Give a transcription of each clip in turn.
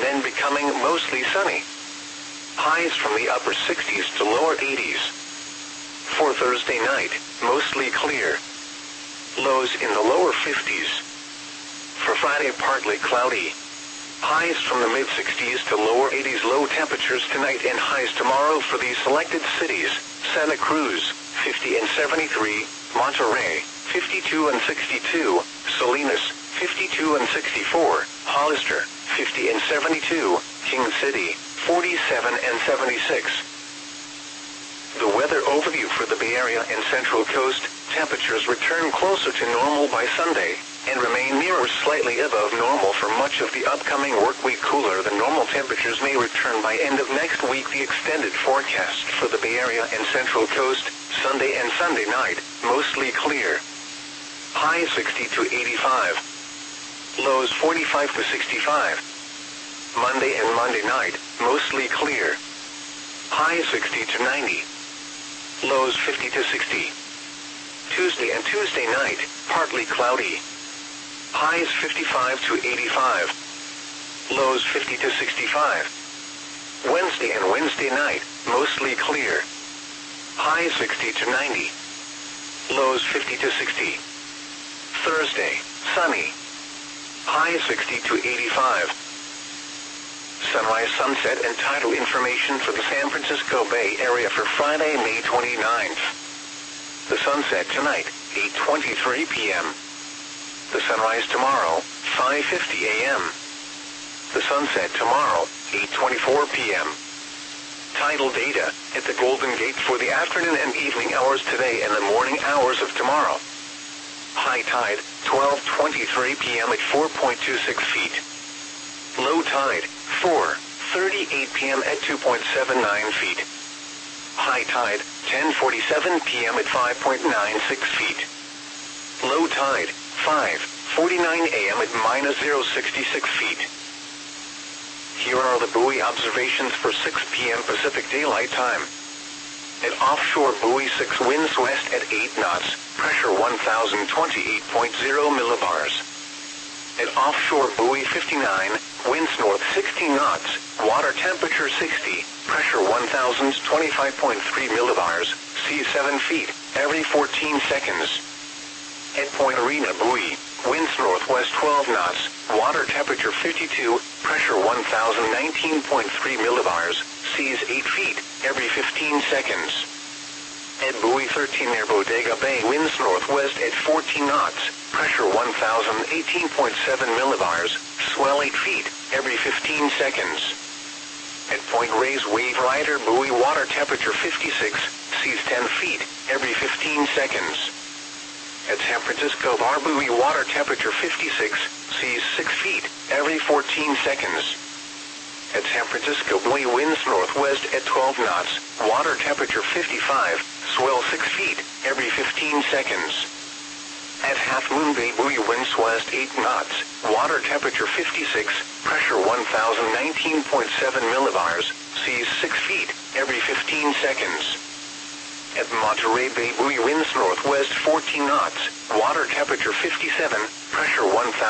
and then becoming mostly sunny. Highs from the upper 60s to lower 80s. For Thursday night, mostly clear. Lows in the lower 50s. For Friday, partly cloudy. Highs from the mid-60s to lower 80s. Low temperatures tonight and highs tomorrow for these selected cities: Santa Cruz, 50 and 73, Monterey, 52 and 62, Salinas, 52 and 64, Hollister, 50 and 72, King City, 47 and 76. The weather overview for the Bay Area and Central Coast: temperatures return closer to normal by Sunday, and remain near or slightly above normal for much of the upcoming work week. Cooler than normal temperatures may return by end of next week. The extended forecast for the Bay Area and Central Coast: Sunday and Sunday night, mostly clear. High 60 to 85. Lows 45 to 65. Monday and Monday night, mostly clear. High 60 to 90. Lows 50 to 60. Tuesday and Tuesday night, partly cloudy. Highs 55 to 85. Lows 50 to 65. Wednesday and Wednesday night, mostly clear. Highs 60 to 90. Lows 50 to 60. Thursday, sunny. Highs 60 to 85. Sunrise, sunset, and tidal information for the San Francisco Bay Area for Friday, May 29th. The sunset tonight, 8:23 p.m. The sunrise tomorrow, 5:50 a.m. The sunset tomorrow, 8:24 p.m. Tidal data at the Golden Gate for the afternoon and evening hours today and the morning hours of tomorrow. High tide, 12:23 p.m. at 4.26 feet. Low tide, 4:38 p.m. at 2.79 feet. High tide, 10:47 p.m. at 5.96 feet. Low tide, 5:49 a.m. at -0.66 feet. Here are the buoy observations for 6 p.m. Pacific Daylight Time. At offshore buoy 6, winds west at 8 knots, pressure 1028.0 millibars. At offshore buoy 59, winds north 60 knots, water temperature 60, pressure 1025.3 millibars, sea 7 feet, every 14 seconds. At Point Arena buoy, winds northwest 12 knots, water temperature 52, pressure 1019.3 millibars, seas 8 feet, every 15 seconds. At buoy 13 near Bodega Bay, winds northwest at 14 knots, pressure 1018.7 millibars, swell 8 feet, every 15 seconds. At Point Reyes Wave Rider buoy, water temperature 56, seas 10 feet, every 15 seconds. At San Francisco Bar buoy, water temperature 56, seas 6 feet, every 14 seconds. At San Francisco buoy, winds northwest at 12 knots, water temperature 55, swell 6 feet, every 15 seconds. At Half Moon Bay buoy, winds west 8 knots, water temperature 56, pressure 1019.7 millibars, seas 6 feet, every 15 seconds. At Monterey Bay buoy, winds northwest 14 knots, water temperature 57, pressure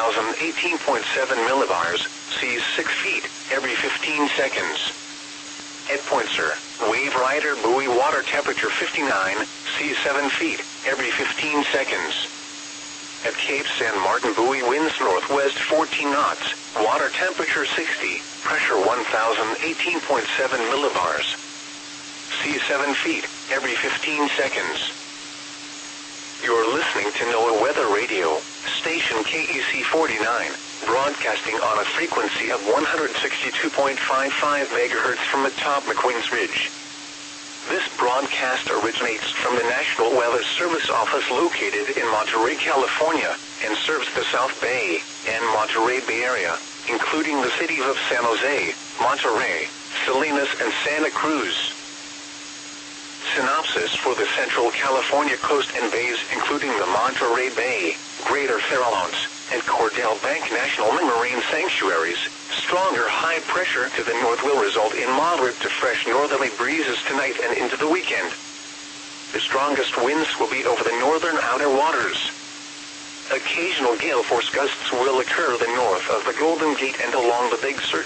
1018.7 millibars, seas 6 feet, every 15 seconds. At Point Sur, Wave Rider buoy, water temperature 59, seas 7 feet, every 15 seconds. At Cape San Martin buoy, winds northwest 14 knots, water temperature 60, pressure 1018.7 millibars. Sea 7 feet, every 15 seconds. You're listening to NOAA Weather Radio, station KEC 49, broadcasting on a frequency of 162.55 MHz from atop McQueen's Ridge. This broadcast originates from the National Weather Service office located in Monterey, California, and serves the South Bay and Monterey Bay Area, including the cities of San Jose, Monterey, Salinas, and Santa Cruz. Synopsis for the Central California coast and bays, including the Monterey Bay, Greater Farallones, and Cordell Bank National Marine Sanctuaries. Stronger high pressure to the north will result in moderate to fresh northerly breezes tonight and into the weekend. The strongest winds will be over the northern outer waters. Occasional gale force gusts will occur the north of the Golden Gate and along the Big Sur